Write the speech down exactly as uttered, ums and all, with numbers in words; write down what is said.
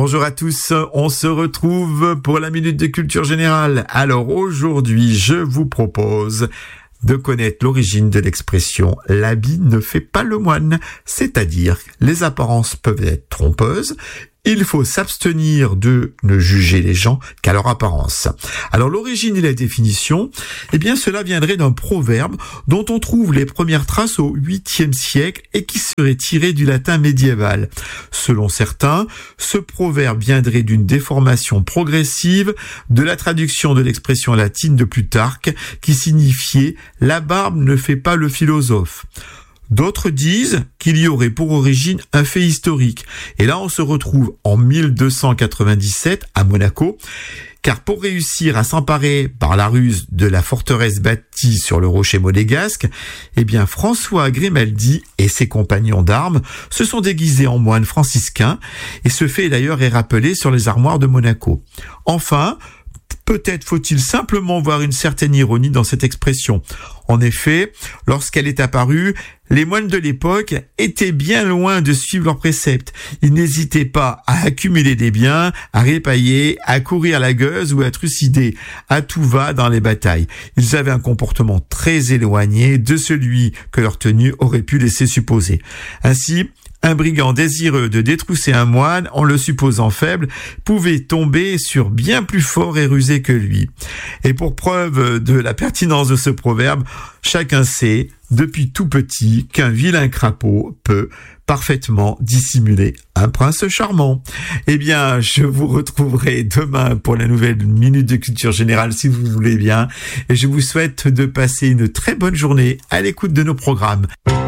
Bonjour à tous, on se retrouve pour la Minute de Culture Générale. Alors aujourd'hui, je vous propose de connaître l'origine de l'expression « l'habit ne fait pas le moine », c'est-à-dire les apparences peuvent être trompeuses. Il faut s'abstenir de ne juger les gens qu'à leur apparence. Alors l'origine et la définition, eh bien cela viendrait d'un proverbe dont on trouve les premières traces au huitième siècle et qui serait tiré du latin médiéval. Selon certains, ce proverbe viendrait d'une déformation progressive de la traduction de l'expression latine de Plutarque qui signifiait « la barbe ne fait pas le philosophe ». D'autres disent qu'il y aurait pour origine un fait historique. Et là, on se retrouve en mille deux cent quatre-vingt-dix-sept à Monaco, car pour réussir à s'emparer par la ruse de la forteresse bâtie sur le rocher monégasque, eh bien François Grimaldi et ses compagnons d'armes se sont déguisés en moines franciscains, et ce fait d'ailleurs est rappelé sur les armoires de Monaco. Enfin, peut-être faut-il simplement voir une certaine ironie dans cette expression. En effet, lorsqu'elle est apparue, les moines de l'époque étaient bien loin de suivre leurs préceptes. Ils n'hésitaient pas à accumuler des biens, à répailler, à courir la gueuse ou à trucider. À tout va dans les batailles. Ils avaient un comportement très éloigné de celui que leur tenue aurait pu laisser supposer. Ainsi, un brigand désireux de détrousser un moine, en le supposant faible, pouvait tomber sur bien plus fort et rusé que lui. Et pour preuve de la pertinence de ce proverbe, chacun sait, depuis tout petit, qu'un vilain crapaud peut parfaitement dissimuler un prince charmant. Eh bien, je vous retrouverai demain pour la nouvelle Minute de Culture Générale, si vous voulez bien. Et je vous souhaite de passer une très bonne journée à l'écoute de nos programmes.